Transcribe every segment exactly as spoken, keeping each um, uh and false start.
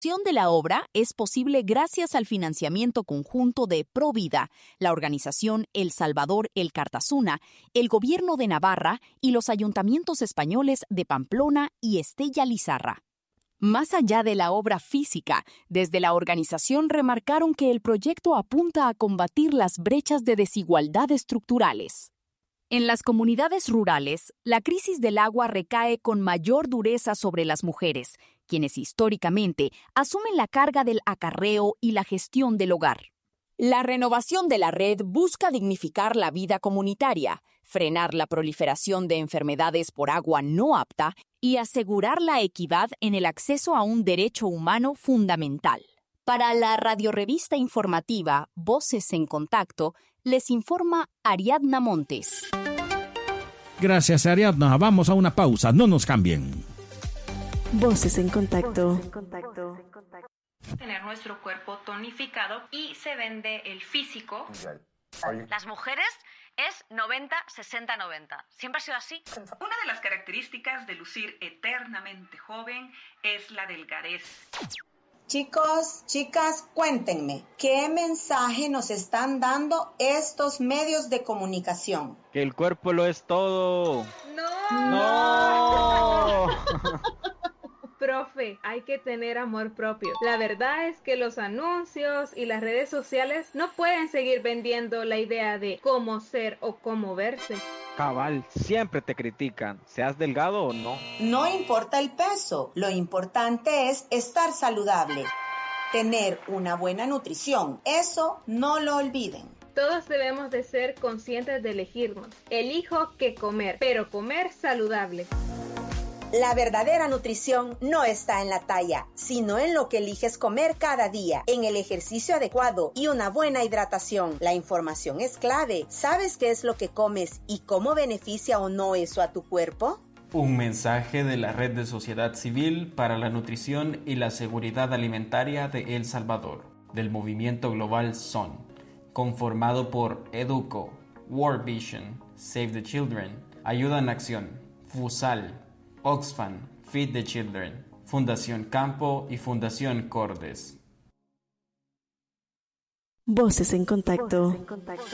La realización de la obra es posible gracias al financiamiento conjunto de Provida, la organización El Salvador El Cartazuna, el Gobierno de Navarra y los ayuntamientos españoles de Pamplona y Estella Lizarra. Más allá de la obra física, desde la organización remarcaron que el proyecto apunta a combatir las brechas de desigualdad estructurales. En las comunidades rurales, la crisis del agua recae con mayor dureza sobre las mujeres, quienes históricamente asumen la carga del acarreo y la gestión del hogar. La renovación de la red busca dignificar la vida comunitaria, frenar la proliferación de enfermedades por agua no apta y asegurar la equidad en el acceso a un derecho humano fundamental. Para la radiorevista informativa Voces en Contacto, les informa Ariadna Montes. Gracias, Ariadna. Vamos a una pausa. No nos cambien. Voces en Contacto. Tener nuestro cuerpo tonificado y se vende el físico. Las mujeres es noventa, sesenta, noventa. ¿Siempre ha sido así? Una de las características de lucir eternamente joven es la delgadez. Chicos, chicas, cuéntenme, ¿qué mensaje nos están dando estos medios de comunicación? Que el cuerpo lo es todo. ¡No! ¡No! Profe, hay que tener amor propio. La verdad es que los anuncios y las redes sociales no pueden seguir vendiendo la idea de cómo ser o cómo verse. Cabal, siempre te critican, seas delgado o no. No importa el peso, lo importante es estar saludable. Tener una buena nutrición, eso no lo olviden. Todos debemos de ser conscientes de elegirnos. Elijo qué comer, pero comer saludable. La verdadera nutrición no está en la talla, sino en lo que eliges comer cada día, en el ejercicio adecuado y una buena hidratación. La información es clave. ¿Sabes qué es lo que comes y cómo beneficia o no eso a tu cuerpo? Un mensaje de la Red de Sociedad Civil para la Nutrición y la Seguridad Alimentaria de El Salvador, del movimiento global S O N, conformado por Educo, World Vision, Save the Children, Ayuda en Acción, FUSAL, Oxfam, Feed the Children, Fundación Campo y Fundación Cordes. Voces en Contacto. Voces en Contacto.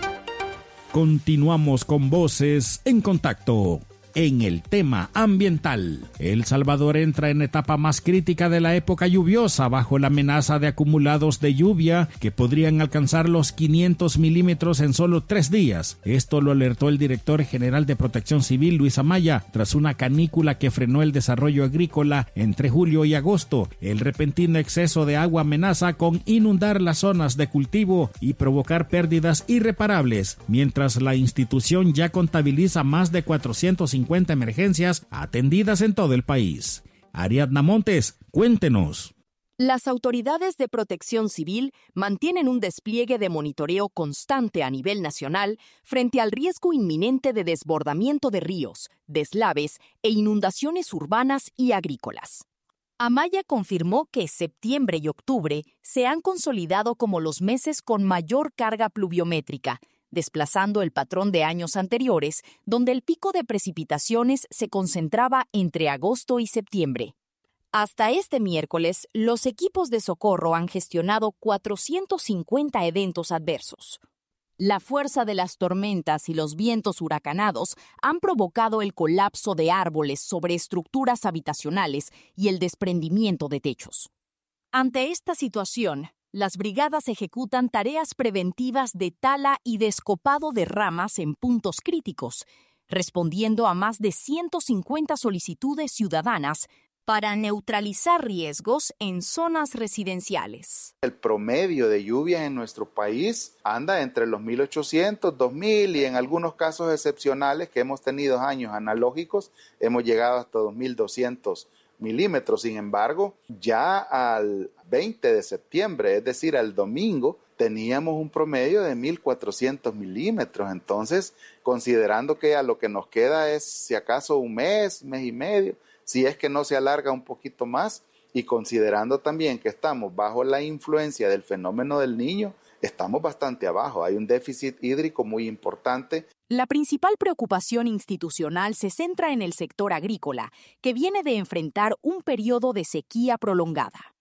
Continuamos con Voces en Contacto. En el tema ambiental, El Salvador entra en etapa más crítica de la época lluviosa bajo la amenaza de acumulados de lluvia que podrían alcanzar los quinientos milímetros en solo tres días. Esto lo alertó el director general de Protección Civil, Luis Amaya, tras una canícula que frenó el desarrollo agrícola entre julio y agosto. El repentino exceso de agua amenaza con inundar las zonas de cultivo y provocar pérdidas irreparables, mientras la institución ya contabiliza más de cuatrocientas cincuenta emergencias atendidas en todo el país. Ariadna Montes, cuéntenos. Las autoridades de protección civil mantienen un despliegue de monitoreo constante a nivel nacional frente al riesgo inminente de desbordamiento de ríos, deslaves e inundaciones urbanas y agrícolas. Amaya confirmó que septiembre y octubre se han consolidado como los meses con mayor carga pluviométrica, desplazando el patrón de años anteriores, donde el pico de precipitaciones se concentraba entre agosto y septiembre. Hasta este miércoles, los equipos de socorro han gestionado cuatrocientos cincuenta eventos adversos. La fuerza de las tormentas y los vientos huracanados han provocado el colapso de árboles sobre estructuras habitacionales y el desprendimiento de techos. Ante esta situación, las brigadas ejecutan tareas preventivas de tala y descopado de ramas en puntos críticos, respondiendo a más de ciento cincuenta solicitudes ciudadanas para neutralizar riesgos en zonas residenciales. El promedio de lluvia en nuestro país anda entre los mil ochocientos, dos mil y en algunos casos excepcionales que hemos tenido años analógicos, hemos llegado hasta dos mil doscientos milímetros. Sin embargo, ya al veinte de septiembre, es decir, al domingo, teníamos un promedio de mil cuatrocientos milímetros. Entonces, considerando que a lo que nos queda es, si acaso, un mes, mes y medio, si es que no se alarga un poquito más, y considerando también que estamos bajo la influencia del fenómeno del Niño, estamos bastante abajo. Hay un déficit hídrico muy importante. La principal preocupación institucional se centra en el sector agrícola, que viene de enfrentar un periodo de sequía prolongada.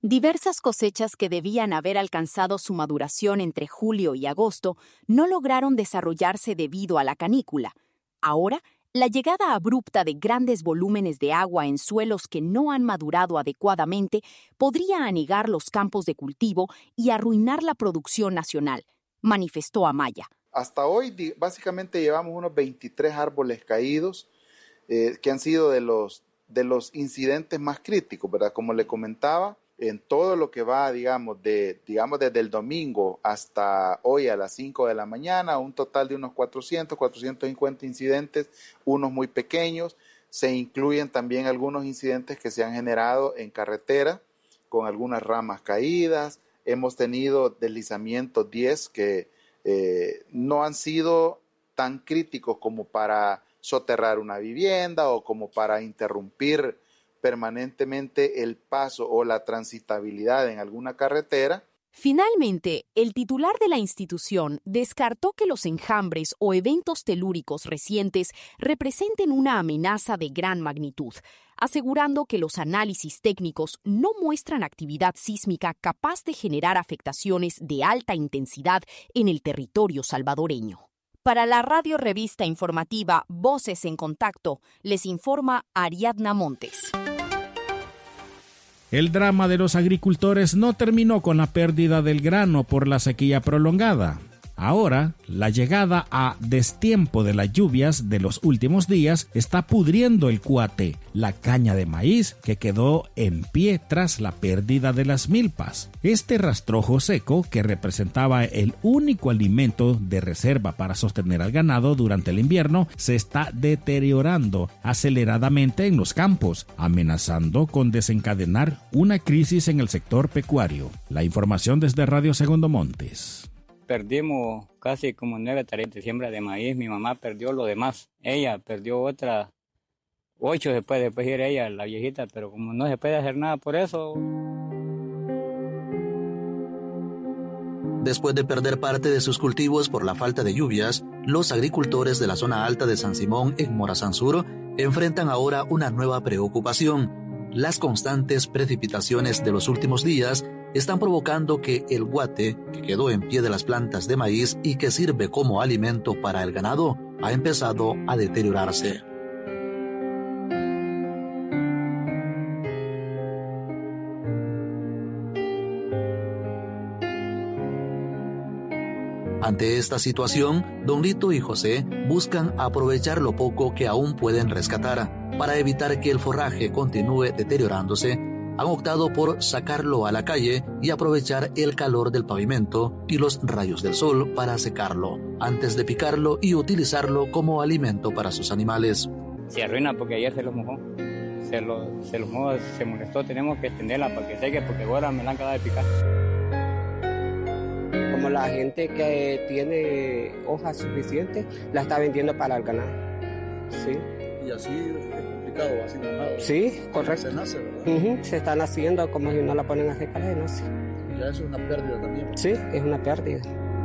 Diversas cosechas que debían haber alcanzado su maduración entre julio y agosto no lograron desarrollarse debido a la canícula. Ahora, la llegada abrupta de grandes volúmenes de agua en suelos que no han madurado adecuadamente podría anegar los campos de cultivo y arruinar la producción nacional, manifestó Amaya. Hasta hoy, básicamente, llevamos unos veintitrés árboles caídos eh, que han sido de los, de los incidentes más críticos, ¿verdad? Como le comentaba, en todo lo que va, digamos, de, digamos, desde el domingo hasta hoy a las cinco de la mañana, un total de unos cuatrocientos, cuatrocientos cincuenta incidentes, unos muy pequeños. Se incluyen también algunos incidentes que se han generado en carretera, con algunas ramas caídas. Hemos tenido deslizamientos diez que eh, no han sido tan críticos como para soterrar una vivienda o como para interrumpir permanentemente el paso o la transitabilidad en alguna carretera. Finalmente, el titular de la institución descartó que los enjambres o eventos telúricos recientes representen una amenaza de gran magnitud, asegurando que los análisis técnicos no muestran actividad sísmica capaz de generar afectaciones de alta intensidad en el territorio salvadoreño. Para la radio revista informativa Voces en Contacto, les informa Ariadna Montes. El drama de los agricultores no terminó con la pérdida del grano por la sequía prolongada. Ahora, la llegada a destiempo de las lluvias de los últimos días está pudriendo el cuate, la caña de maíz que quedó en pie tras la pérdida de las milpas. Este rastrojo seco, que representaba el único alimento de reserva para sostener al ganado durante el invierno, se está deteriorando aceleradamente en los campos, amenazando con desencadenar una crisis en el sector pecuario. La información desde Radio Segundo Montes. Perdimos casi como nueve tareas de siembra de maíz. Mi mamá perdió lo demás. Ella perdió otra ocho después, después ir ella, la viejita, pero como no se puede hacer nada por eso. Después de perder parte de sus cultivos por la falta de lluvias, los agricultores de la zona alta de San Simón, en Morazán Sur, enfrentan ahora una nueva preocupación. Las constantes precipitaciones de los últimos días están provocando que el guate, que quedó en pie de las plantas de maíz y que sirve como alimento para el ganado, ha empezado a deteriorarse. Ante esta situación, Don Lito y José buscan aprovechar lo poco que aún pueden rescatar. Para evitar que el forraje continúe deteriorándose, han optado por sacarlo a la calle y aprovechar el calor del pavimento y los rayos del sol para secarlo, antes de picarlo y utilizarlo como alimento para sus animales. Se arruina porque ayer se lo mojó, se lo, se lo mojó, se molestó, tenemos que extenderla para que seque porque ahora me la han acabado de picar. Como la gente que tiene hojas suficientes, la está vendiendo para el ganado. Sí. Y así es complicado, así mojado. Sí, correcto. Se nace, ¿verdad? Uh-huh. Se están haciendo como si no la ponen a secar, no sé. Y ya eso es una pérdida también. Sí, es una pérdida.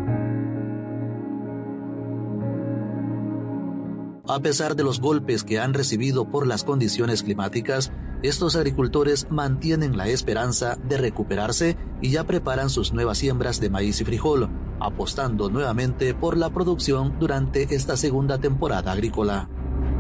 A pesar de los golpes que han recibido por las condiciones climáticas, estos agricultores mantienen la esperanza de recuperarse y ya preparan sus nuevas siembras de maíz y frijol, apostando nuevamente por la producción durante esta segunda temporada agrícola.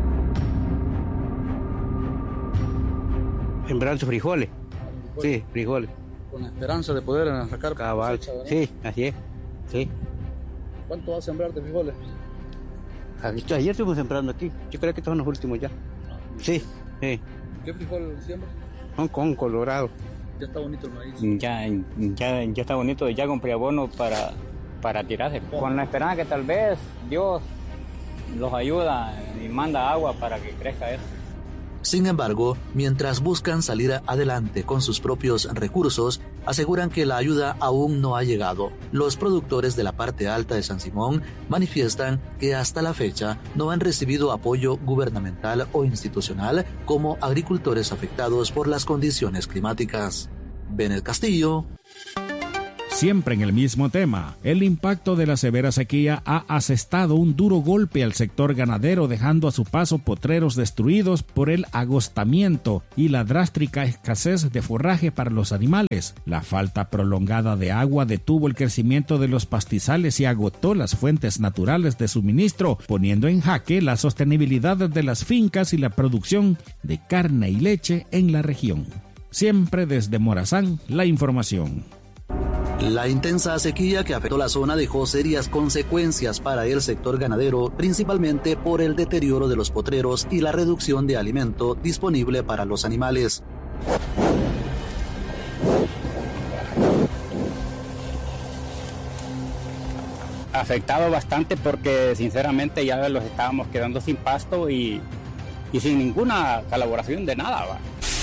Sembrando frijoles. Sí, frijoles. Con la esperanza de poder sacar cabal. Cosecha, ¿verdad? Sí, así es. Sí. ¿Cuánto va a sembrar de frijoles? Ayer estuvimos sembrando aquí. Yo creo que estos son los últimos ya. Sí, sí. ¿Qué frijol siembra? Son con colorado. Ya está bonito el maíz. Ya, ya, ya está bonito. Ya compré abono para, para tirarse. Con la esperanza que tal vez Dios los ayuda y manda agua para que crezca eso. Sin embargo, mientras buscan salir adelante con sus propios recursos, aseguran que la ayuda aún no ha llegado. Los productores de la parte alta de San Simón manifiestan que hasta la fecha no han recibido apoyo gubernamental o institucional como agricultores afectados por las condiciones climáticas. Benet Castillo, Siempre en el mismo tema, el impacto de la severa sequía ha asestado un duro golpe al sector ganadero, dejando a su paso potreros destruidos por el agostamiento y la drástica escasez de forraje para los animales. La falta prolongada de agua detuvo el crecimiento de los pastizales y agotó las fuentes naturales de suministro, poniendo en jaque la sostenibilidad de las fincas y la producción de carne y leche en la región. Siempre desde Morazán, la información. La intensa sequía que afectó la zona dejó serias consecuencias para el sector ganadero, principalmente por el deterioro de los potreros y la reducción de alimento disponible para los animales. Afectado bastante porque sinceramente ya los estábamos quedando sin pasto y, y sin ninguna colaboración de nada, ¿va?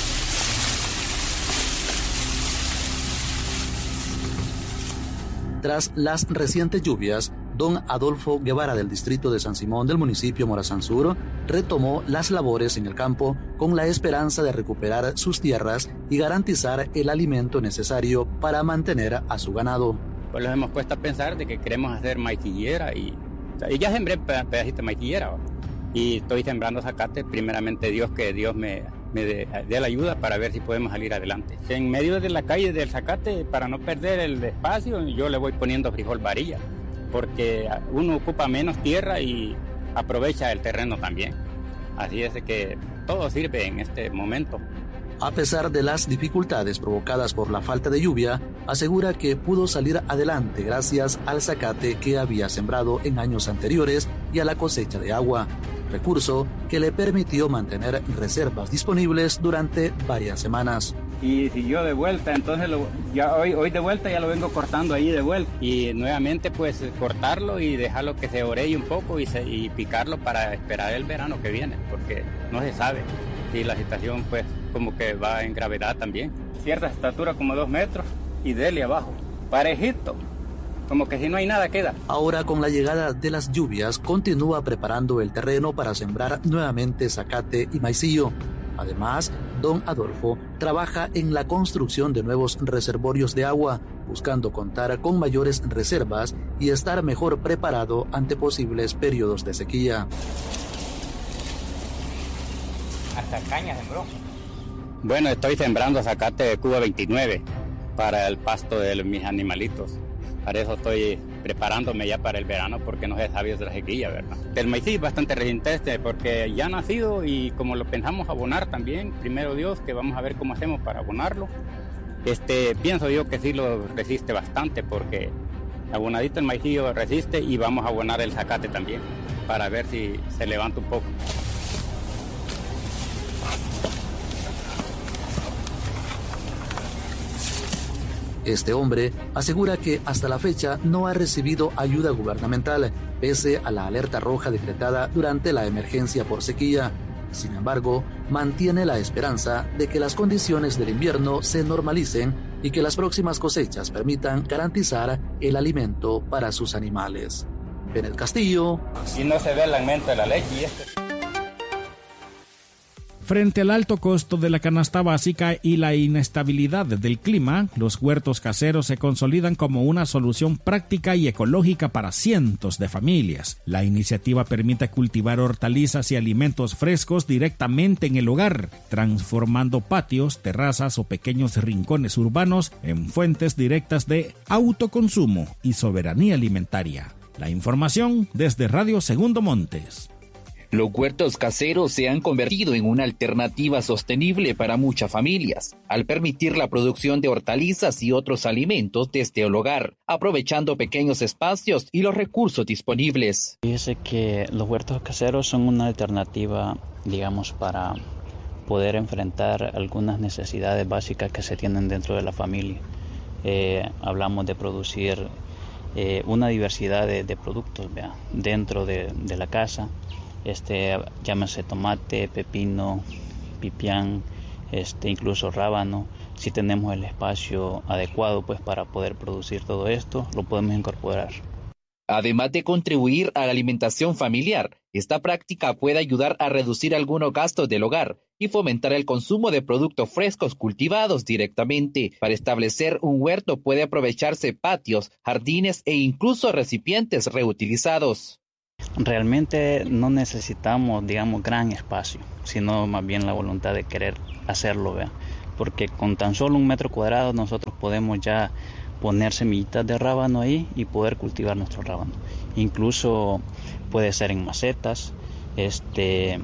Tras las recientes lluvias, don Adolfo Guevara del distrito de San Simón del municipio Morazán Sur retomó las labores en el campo con la esperanza de recuperar sus tierras y garantizar el alimento necesario para mantener a su ganado. Pues nos hemos puesto a pensar de que queremos hacer maicillera y, y ya sembré pedacito de maicillera, ¿va? Y estoy sembrando zacate, primeramente Dios, que Dios me, me dé, dé la ayuda para ver si podemos salir adelante. En medio de la calle del zacate, para no perder el espacio, yo le voy poniendo frijol varilla, porque uno ocupa menos tierra y aprovecha el terreno también. Así es que todo sirve en este momento. A pesar de las dificultades provocadas por la falta de lluvia, asegura que pudo salir adelante gracias al zacate que había sembrado en años anteriores y a la cosecha de agua, recurso que le permitió mantener reservas disponibles durante varias semanas. Y si yo de vuelta, entonces lo, ya hoy, hoy de vuelta ya lo vengo cortando ahí de vuelta. Y nuevamente pues cortarlo y dejarlo que se orelle un poco y, se, y picarlo para esperar el verano que viene, porque no se sabe. Y la situación pues como que va en gravedad también. Cierta estatura como dos metros y dele abajo, parejito. Como que si no hay nada queda. Ahora con la llegada de las lluvias continúa preparando el terreno para sembrar nuevamente zacate y maicillo. Además, don Adolfo trabaja en la construcción de nuevos reservorios de agua, buscando contar con mayores reservas y estar mejor preparado ante posibles periodos de sequía. Hasta caña sembró. Bueno, estoy sembrando zacate de Cuba veintinueve para el pasto de mis animalitos. Para eso estoy preparándome ya para el verano porque no se sabe de la sequía, ¿verdad? El maíz es bastante resistente porque ya ha nacido y como lo pensamos abonar también, primero Dios, que vamos a ver cómo hacemos para abonarlo. Este, pienso yo que sí lo resiste bastante porque abonadito el maicillo resiste y vamos a abonar el zacate también para ver si se levanta un poco. Este hombre asegura que hasta la fecha no ha recibido ayuda gubernamental, pese a la alerta roja decretada durante la emergencia por sequía. Sin embargo, mantiene la esperanza de que las condiciones del invierno se normalicen y que las próximas cosechas permitan garantizar el alimento para sus animales. Benet Castillo. Y no se ve el aumento de la leche y este... Frente al alto costo de la canasta básica y la inestabilidad del clima, los huertos caseros se consolidan como una solución práctica y ecológica para cientos de familias. La iniciativa permite cultivar hortalizas y alimentos frescos directamente en el hogar, transformando patios, terrazas o pequeños rincones urbanos en fuentes directas de autoconsumo y soberanía alimentaria. La información desde Radio Segundo Montes. Los huertos caseros se han convertido en una alternativa sostenible para muchas familias, al permitir la producción de hortalizas y otros alimentos desde el hogar, aprovechando pequeños espacios y los recursos disponibles. Fíjese que los huertos caseros son una alternativa, digamos, para poder enfrentar algunas necesidades básicas que se tienen dentro de la familia. Eh, hablamos de producir eh, una diversidad de, de productos, ¿vea? dentro de, de la casa. Este, llámese tomate, pepino, pipián, este, incluso rábano. Si tenemos el espacio adecuado pues para poder producir todo esto, lo podemos incorporar. Además de contribuir a la alimentación familiar, esta práctica puede ayudar a reducir algunos gastos del hogar, y fomentar el consumo de productos frescos cultivados directamente. Para establecer un huerto puede aprovecharse patios, jardines e incluso recipientes reutilizados. Realmente no necesitamos, digamos, gran espacio, sino más bien la voluntad de querer hacerlo, ¿vea? Porque con tan solo un metro cuadrado nosotros podemos ya poner semillitas de rábano ahí y poder cultivar nuestro rábano. Incluso puede ser en macetas, este,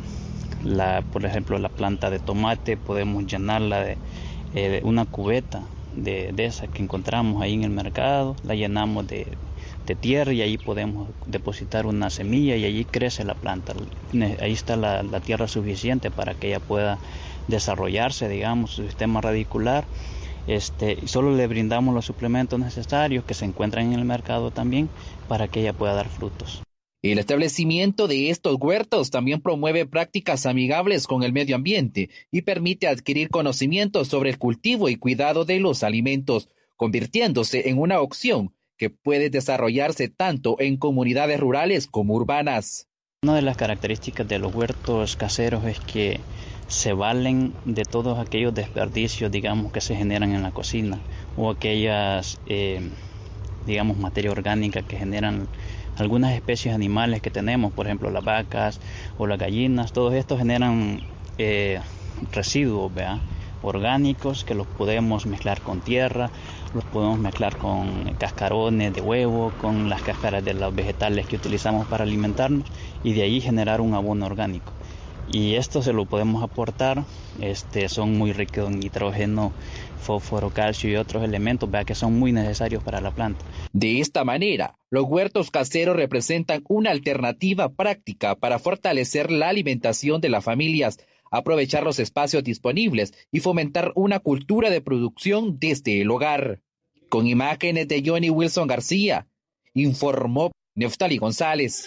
la, por ejemplo la planta de tomate podemos llenarla de, eh, de una cubeta de, de esa que encontramos ahí en el mercado, la llenamos de, de tierra y ahí podemos depositar una semilla y allí crece la planta. Ahí está la, la tierra suficiente para que ella pueda desarrollarse, digamos, su sistema radicular. Este, y solo le brindamos los suplementos necesarios que se encuentran en el mercado también para que ella pueda dar frutos. El establecimiento de estos huertos también promueve prácticas amigables con el medio ambiente y permite adquirir conocimientos sobre el cultivo y cuidado de los alimentos, convirtiéndose en una opción que puede desarrollarse tanto en comunidades rurales como urbanas. Una de las características de los huertos caseros es que se valen de todos aquellos desperdicios, digamos, que se generan en la cocina o aquellas, eh, digamos, materia orgánica que generan algunas especies animales que tenemos, por ejemplo, las vacas o las gallinas. Todos estos generan eh, residuos, ¿verdad?, orgánicos que los podemos mezclar con tierra, los podemos mezclar con cascarones de huevo, con las cáscaras de los vegetales que utilizamos para alimentarnos y de ahí generar un abono orgánico. Y esto se lo podemos aportar, este, son muy ricos en nitrógeno, fósforo, calcio y otros elementos, ¿verdad?, que son muy necesarios para la planta. De esta manera, los huertos caseros representan una alternativa práctica para fortalecer la alimentación de las familias, aprovechar los espacios disponibles y fomentar una cultura de producción desde el hogar. Con imágenes de Johnny Wilson García, informó Neftali González.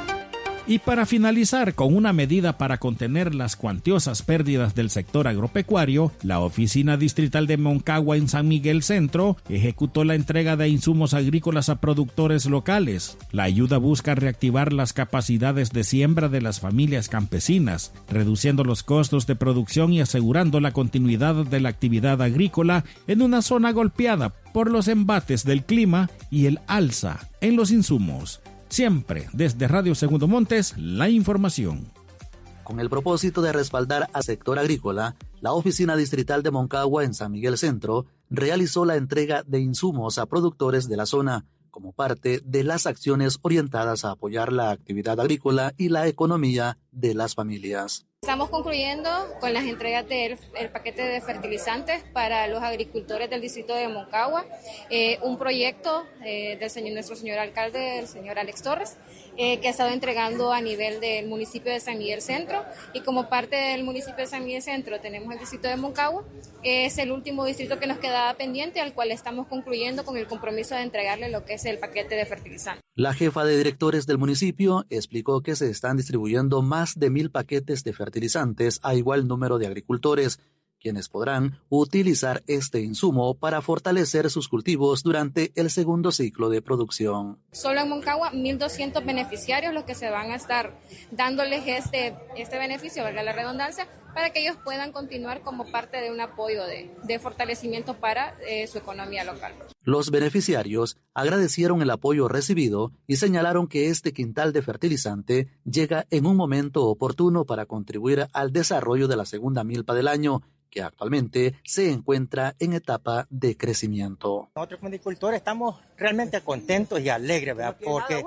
Y para finalizar con una medida para contener las cuantiosas pérdidas del sector agropecuario, la Oficina Distrital de Moncagua en San Miguel Centro ejecutó la entrega de insumos agrícolas a productores locales. La ayuda busca reactivar las capacidades de siembra de las familias campesinas, reduciendo los costos de producción y asegurando la continuidad de la actividad agrícola en una zona golpeada por los embates del clima y el alza en los insumos. Siempre desde Radio Segundo Montes, la información. Con el propósito de respaldar al sector agrícola, la Oficina Distrital de Moncagua en San Miguel Centro realizó la entrega de insumos a productores de la zona, como parte de las acciones orientadas a apoyar la actividad agrícola y la economía de las familias. Estamos concluyendo con las entregas del el paquete de fertilizantes para los agricultores del distrito de Moncagua, eh, un proyecto eh, del señor, nuestro señor alcalde, el señor Alex Torres, eh, que ha estado entregando a nivel del municipio de San Miguel Centro, y como parte del municipio de San Miguel Centro tenemos el distrito de Moncagua, que es el último distrito que nos quedaba pendiente, al cual estamos concluyendo con el compromiso de entregarle lo que es el paquete de fertilizantes. La jefa de directores del municipio explicó que se están distribuyendo más de mil paquetes de fertilizantes a igual número de agricultores, quienes podrán utilizar este insumo para fortalecer sus cultivos durante el segundo ciclo de producción. Solo en Moncagua, mil doscientos beneficiarios los que se van a estar dándoles este, este beneficio, valga la redundancia, para que ellos puedan continuar como parte de un apoyo de, de fortalecimiento para eh, su economía local. Los beneficiarios agradecieron el apoyo recibido y señalaron que este quintal de fertilizante llega en un momento oportuno para contribuir al desarrollo de la segunda milpa del año, que actualmente se encuentra en etapa de crecimiento. Nosotros como agricultores estamos realmente contentos y alegres, ¿verdad? Porque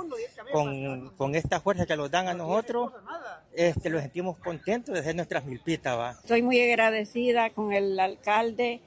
con, con esta fuerza que nos dan a nosotros, este, lo sentimos contentos de hacer nuestras milpitas, ¿va? Estoy muy agradecida con el alcalde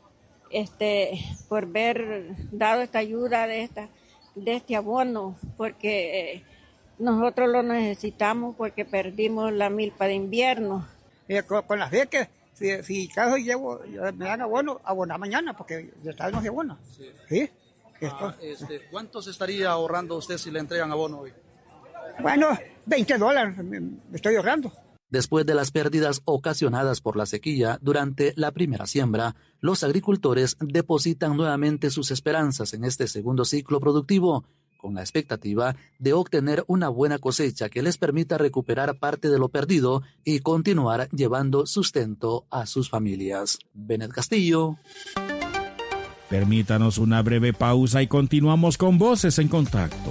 este, por haber dado esta ayuda de, esta, de este abono, porque eh, nosotros lo necesitamos porque perdimos la milpa de invierno. Eh, con, con las becas, si, si caso llevo, me dan abono, abonar mañana, porque ya está no se abona. Sí. ¿Sí? Ah, este, ¿Cuántos estaría ahorrando usted si le entregan abono hoy? Bueno, veinte dólares me, me estoy ahorrando. Después de las pérdidas ocasionadas por la sequía durante la primera siembra, los agricultores depositan nuevamente sus esperanzas en este segundo ciclo productivo, con la expectativa de obtener una buena cosecha que les permita recuperar parte de lo perdido y continuar llevando sustento a sus familias. Benet Castillo. Permítanos una breve pausa y continuamos con Voces en Contacto.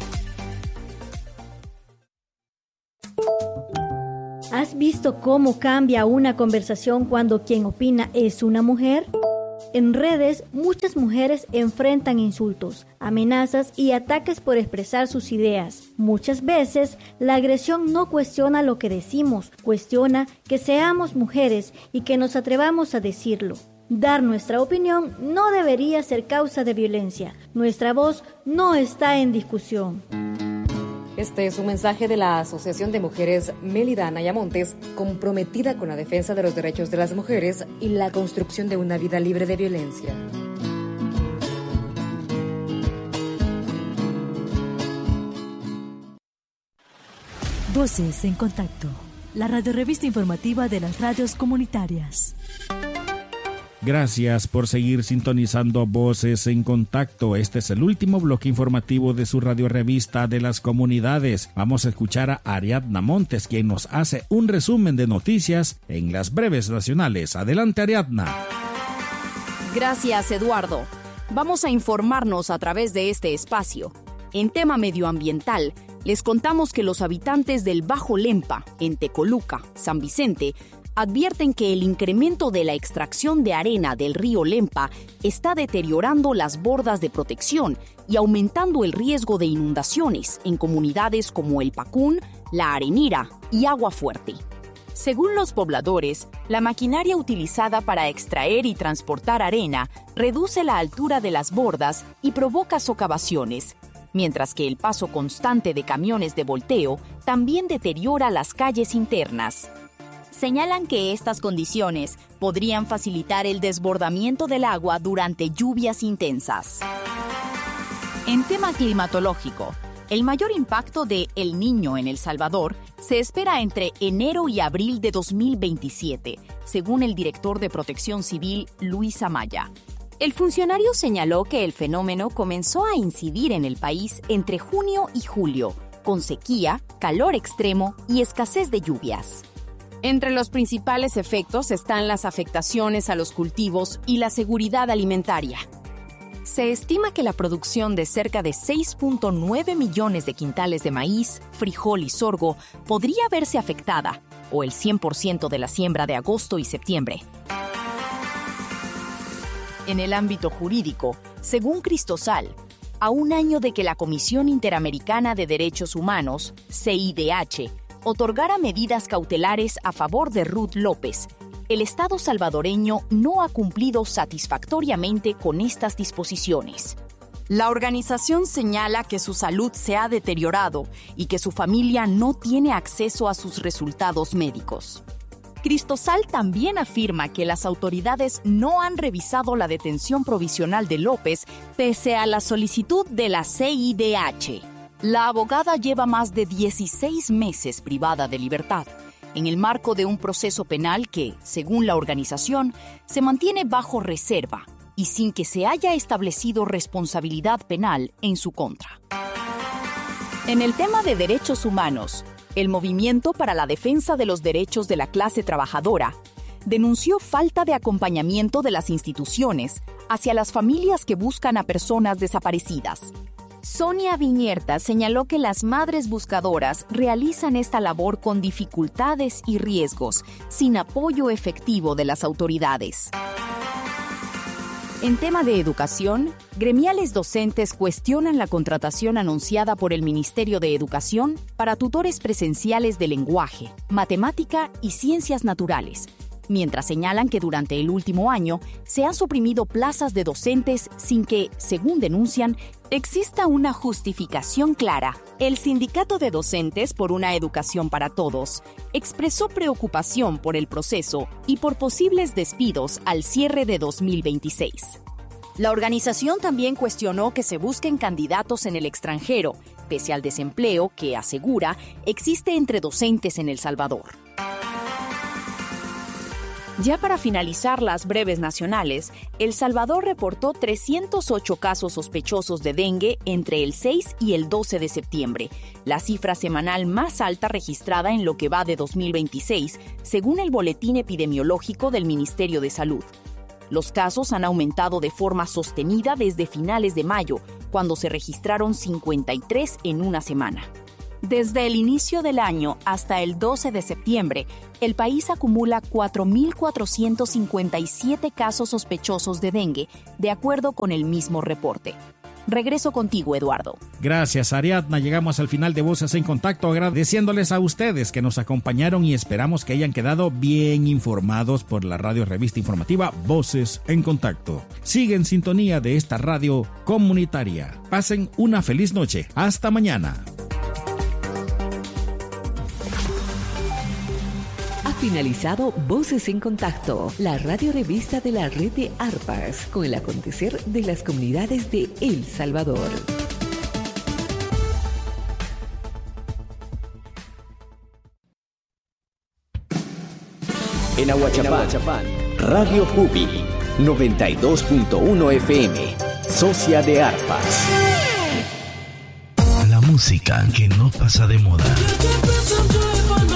¿Has visto cómo cambia una conversación cuando quien opina es una mujer? En redes, muchas mujeres enfrentan insultos, amenazas y ataques por expresar sus ideas. Muchas veces, la agresión no cuestiona lo que decimos, cuestiona que seamos mujeres y que nos atrevamos a decirlo. Dar nuestra opinión no debería ser causa de violencia. Nuestra voz no está en discusión. Este es un mensaje de la Asociación de Mujeres Mélida Anaya Montes, comprometida con la defensa de los derechos de las mujeres y la construcción de una vida libre de violencia. Voces en Contacto, la radiorrevista informativa de las radios comunitarias. Gracias por seguir sintonizando Voces en Contacto. Este es el último bloque informativo de su radiorrevista de las comunidades. Vamos a escuchar a Ariadna Montes, quien nos hace un resumen de noticias en las breves nacionales. Adelante, Ariadna. Gracias, Eduardo. Vamos a informarnos a través de este espacio. En tema medioambiental, les contamos que los habitantes del Bajo Lempa, en Tecoluca, San Vicente, advierten que el incremento de la extracción de arena del río Lempa está deteriorando las bordas de protección y aumentando el riesgo de inundaciones en comunidades como El Pacún, La Arenira y Agua Fuerte. Según los pobladores, la maquinaria utilizada para extraer y transportar arena reduce la altura de las bordas y provoca socavaciones, mientras que el paso constante de camiones de volteo también deteriora las calles internas. Señalan que estas condiciones podrían facilitar el desbordamiento del agua durante lluvias intensas. En tema climatológico, el mayor impacto de El Niño en El Salvador se espera entre enero y abril de dos mil veintisiete, según el director de Protección Civil, Luis Amaya. El funcionario señaló que el fenómeno comenzó a incidir en el país entre junio y julio, con sequía, calor extremo y escasez de lluvias. Entre los principales efectos están las afectaciones a los cultivos y la seguridad alimentaria. Se estima que la producción de cerca de seis punto nueve millones de quintales de maíz, frijol y sorgo podría verse afectada, o el cien por ciento de la siembra de agosto y septiembre. En el ámbito jurídico, según Cristosal, a un año de que la Comisión Interamericana de Derechos Humanos, C I D H, otorgara medidas cautelares a favor de Ruth López, el Estado salvadoreño no ha cumplido satisfactoriamente con estas disposiciones. La organización señala que su salud se ha deteriorado y que su familia no tiene acceso a sus resultados médicos. Cristosal también afirma que las autoridades no han revisado la detención provisional de López pese a la solicitud de la C I D H. La abogada lleva más de dieciséis meses privada de libertad, en el marco de un proceso penal que, según la organización, se mantiene bajo reserva y sin que se haya establecido responsabilidad penal en su contra. En el tema de derechos humanos, el Movimiento para la Defensa de los Derechos de la Clase Trabajadora denunció falta de acompañamiento de las instituciones hacia las familias que buscan a personas desaparecidas. Sonia Viñerta señaló que las madres buscadoras realizan esta labor con dificultades y riesgos, sin apoyo efectivo de las autoridades. En tema de educación, gremiales docentes cuestionan la contratación anunciada por el Ministerio de Educación para tutores presenciales de lenguaje, matemática y ciencias naturales, mientras señalan que durante el último año se han suprimido plazas de docentes sin que, según denuncian, exista una justificación clara. El Sindicato de Docentes por una Educación para Todos expresó preocupación por el proceso y por posibles despidos al cierre de dos mil veintiséis. La organización también cuestionó que se busquen candidatos en el extranjero, pese al desempleo que, asegura, existe entre docentes en El Salvador. Ya para finalizar las breves nacionales, El Salvador reportó trescientos ocho casos sospechosos de dengue entre el seis y el doce de septiembre, la cifra semanal más alta registrada en lo que va de dos mil veintiséis, según el boletín epidemiológico del Ministerio de Salud. Los casos han aumentado de forma sostenida desde finales de mayo, cuando se registraron cincuenta y tres en una semana. Desde el inicio del año hasta el doce de septiembre, el país acumula cuatro mil cuatrocientos cincuenta y siete casos sospechosos de dengue, de acuerdo con el mismo reporte. Regreso contigo, Eduardo. Gracias, Ariadna. Llegamos al final de Voces en Contacto, agradeciéndoles a ustedes que nos acompañaron y esperamos que hayan quedado bien informados por la radio revista informativa Voces en Contacto. Sigue en sintonía de esta radio comunitaria. Pasen una feliz noche. Hasta mañana. Finalizado Voces en Contacto, la radio revista de la red de ARPAS, con el acontecer de las comunidades de El Salvador. En Ahuachapán, Radio Jubi, noventa y dos punto uno F M, socia de ARPAS. La música que no pasa de moda.